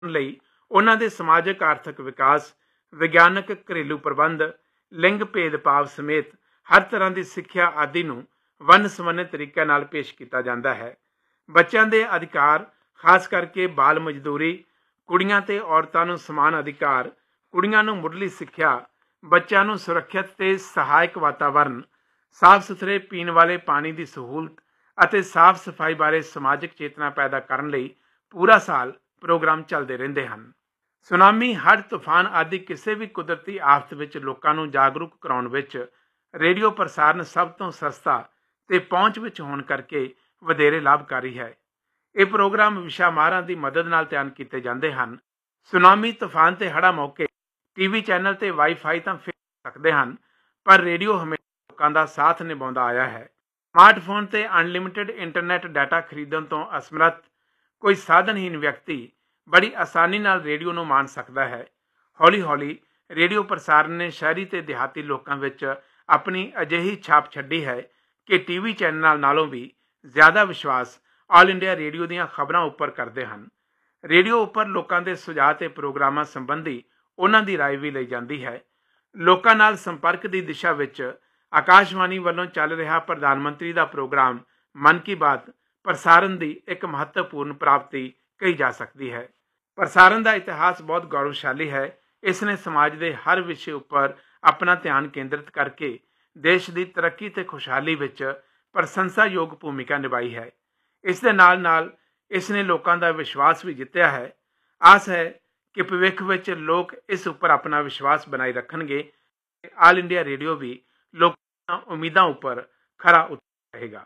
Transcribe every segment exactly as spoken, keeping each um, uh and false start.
ਲਈ ਉਹਨਾਂ ਦੇ ਸਮਾਜਿਕ ਆਰਥਿਕ ਵਿਕਾਸ, ਵਿਗਿਆਨਕ ਘਰੇਲੂ ਪ੍ਰਬੰਧ, ਲਿੰਗ ਭੇਦਭਾਵ ਸਮੇਤ ਹਰ ਤਰ੍ਹਾਂ ਦੀ ਸਿੱਖਿਆ ਆਦਿ ਨੂੰ ਵੰਨ ਸੁਵੰਨੇ ਤਰੀਕੇ ਨਾਲ ਪੇਸ਼ ਕੀਤਾ ਜਾਂਦਾ ਹੈ। ਬੱਚਿਆਂ ਦੇ ਅਧਿਕਾਰ, ਖਾਸ ਕਰਕੇ ਬਾਲ ਮਜ਼ਦੂਰੀ, ਕੁੜੀਆਂ ਤੇ ਔਰਤਾਂ ਨੂੰ ਸਮਾਨ ਅਧਿਕਾਰ, ਕੁੜੀਆਂ ਨੂੰ ਮੁੱਢਲੀ ਸਿੱਖਿਆ, ਬੱਚਿਆਂ ਨੂੰ ਸੁਰੱਖਿਅਤ ਤੇ ਸਹਾਇਕ ਵਾਤਾਵਰਨ, ਸਾਫ਼ ਸੁਥਰੇ ਪੀਣ ਵਾਲੇ ਪਾਣੀ ਦੀ ਸਹੂਲਤ ਅਤੇ ਸਾਫ਼ ਸਫਾਈ ਬਾਰੇ ਸਮਾਜਿਕ ਚੇਤਨਾ ਪੈਦਾ ਕਰਨ ਲਈ ਪੂਰਾ ਸਾਲ ਪ੍ਰੋਗਰਾਮ ਚੱਲਦੇ ਰਹਿੰਦੇ ਹਨ। ਸੁਨਾਮੀ, ਹੜ੍ਹ, ਤੂਫਾਨ ਆਦਿ ਕਿਸੇ ਵੀ ਕੁਦਰਤੀ ਆਫਤ ਵਿੱਚ ਲੋਕਾਂ ਨੂੰ ਜਾਗਰੂਕ ਕਰਾਉਣ ਵਿੱਚ ਰੇਡੀਓ ਪ੍ਰਸਾਰਣ ਸਭ ਤੋਂ ਸਸਤਾ ਤੇ ਪਹੁੰਚ ਵਿੱਚ ਹੋਣ ਕਰਕੇ ਵਧੇਰੇ ਲਾਭਕਾਰੀ ਹੈ। ਇਹ ਪ੍ਰੋਗਰਾਮ ਵਿਸ਼ਾ ਮਾਹਰਾਂ ਦੀ ਮਦਦ ਨਾਲ ਤਿਆਰ ਕੀਤੇ ਜਾਂਦੇ ਹਨ। ਸੁਨਾਮੀ, ਤੂਫਾਨ ਤੇ ਹੜ੍ਹਾਂ ਮੌਕੇ ਟੀਵੀ ਚੈਨਲ ਤੇ ਵਾਈਫਾਈ ਤਾਂ ਫਿਰ ਸਕਦੇ ਹਨ, ਪਰ ਰੇਡੀਓ ਹਮੇਸ਼ਾ ਲੋਕਾਂ ਦਾ ਸਾਥ ਨਿਭਾਉਂਦਾ ਆਇਆ ਹੈ। ਸਮਾਰਟਫੋਨ ਤੇ ਅਨਲਿਮਿਟਿਡ ਇੰਟਰਨੈਟ ਡਾਟਾ ਖਰੀਦਣ ਤੋਂ ਅਸਮਰੱਥ ਕੋਈ ਸਾਧਨਹੀਨ ਵਿਅਕਤੀ ਬੜੀ ਆਸਾਨੀ ਨਾਲ ਰੇਡੀਓ ਨੂੰ ਮਾਣ ਸਕਦਾ ਹੈ। ਹੌਲੀ ਹੌਲੀ ਰੇਡੀਓ ਪ੍ਰਸਾਰਣ ਨੇ ਸ਼ਹਿਰੀ ਤੇ ਦਿਹਾਤੀ ਲੋਕਾਂ ਵਿੱਚ ਆਪਣੀ ਅਜਿਹੀ ਛਾਪ ਛੱਡੀ ਹੈ ਕਿ ਟੀਵੀ ਚੈਨਲਾਂ ਨਾਲੋਂ ਵੀ ਜ਼ਿਆਦਾ ਵਿਸ਼ਵਾਸ ਆਲ ਇੰਡੀਆ ਰੇਡੀਓ ਦੀਆਂ ਖਬਰਾਂ ਉੱਪਰ ਕਰਦੇ ਹਨ। ਰੇਡੀਓ ਉੱਪਰ ਲੋਕਾਂ ਦੇ ਸੁਝਾਅ ਤੇ ਪ੍ਰੋਗਰਾਮਾਂ ਸੰਬੰਧੀ ਉਹਨਾਂ ਦੀ ਰਾਏ ਵੀ ਲਈ ਜਾਂਦੀ ਹੈ। ਲੋਕਾਂ ਨਾਲ ਸੰਪਰਕ ਦੀ ਦਿਸ਼ਾ ਵਿੱਚ ਆਕਾਸ਼ਵਾਣੀ ਵੱਲੋਂ ਚੱਲ ਰਿਹਾ ਪ੍ਰਧਾਨ ਮੰਤਰੀ ਦਾ ਪ੍ਰੋਗਰਾਮ ਮਨ ਕੀ ਬਾਤ ਪ੍ਰਸਾਰਣ ਦੀ ਇੱਕ ਮਹੱਤਵਪੂਰਨ ਪ੍ਰਾਪਤੀ ਕਹੀ ਜਾ ਸਕਦੀ ਹੈ। ਪ੍ਰਸਾਰਣ ਦਾ ਇਤਿਹਾਸ ਬਹੁਤ ਗੌਰਵਸ਼ਾਲੀ ਹੈ। ਇਸ ਨੇ ਸਮਾਜ ਦੇ ਹਰ ਵਿਸ਼ੇ ਉੱਪਰ ਆਪਣਾ ਧਿਆਨ ਕੇਂਦਰਿਤ ਕਰਕੇ ਦੇਸ਼ ਦੀ ਤਰੱਕੀ ਤੇ ਖੁਸ਼ਹਾਲੀ ਵਿੱਚ ਪ੍ਰਸ਼ੰਸਾਯੋਗ ਭੂਮਿਕਾ ਨਿਭਾਈ ਹੈ। ਇਸ ਦੇ ਨਾਲ ਨਾਲ ਇਸ ਨੇ ਲੋਕਾਂ ਦਾ ਵਿਸ਼ਵਾਸ ਵੀ ਜਿੱਤਿਆ ਹੈ। ਆਸ ਹੈ ਕਿ ਭਵਿੱਖ ਵਿੱਚ ਲੋਕ ਇਸ ਉੱਪਰ ਆਪਣਾ ਵਿਸ਼ਵਾਸ ਬਣਾਈ ਰੱਖਣਗੇ। ਆਲ ਇੰਡੀਆ ਰੇਡੀਓ ਵੀ ਲੋਕਾਂ ਉਮੀਦਾਂ ਉੱਪਰ ਖਰਾ ਉਤਰ ਰਹੇਗਾ।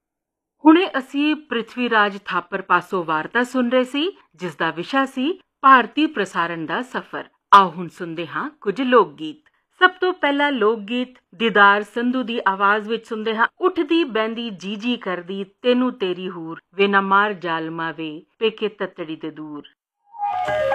ਹੁਣੇ ਅਸੀਂ ਪ੍ਰਿਥਵੀ ਰਾਜ ਥਾਪਰ ਪਾਸੋਂ ਵਾਰਤਾ ਸੁਣ ਰਹੇ ਸੀ, ਜਿਸ ਦਾ ਵਿਸ਼ਾ ਸੀ ਭਾਰਤੀ ਪ੍ਰਸਾਰਣ ਦਾ ਸਫ਼ਰ। ਆਓ ਹੁਣ ਸੁਣਦੇ ਹਾਂ ਕੁਝ ਲੋਕ ਗੀਤ। ਸਭ ਤੋਂ ਪਹਿਲਾ ਲੋਕ ਗੀਤ ਦੀਦਾਰ ਸੰਧੂ ਦੀ ਆਵਾਜ਼ ਵਿੱਚ ਸੁਣਦੇ ਹਾਂ। ਉੱਠਦੀ ਬਹਿੰਦੀ ਜੀ ਜੀ ਕਰਦੀ ਤੈਨੂੰ ਤੇਰੀ ਹੂਰ, ਵੇ ਨਾ ਮਾਰ ਜਾਲਮਾ ਵੇ ਪੇਕੇ ਤਤੜੀ ਦੇ ਦੂਰ।